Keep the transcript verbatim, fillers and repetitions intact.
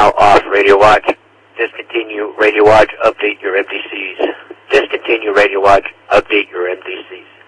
now off Radio Watch. Discontinue Radio Watch. Update your M D Cs. Discontinue Radio Watch. Update your M D Cs.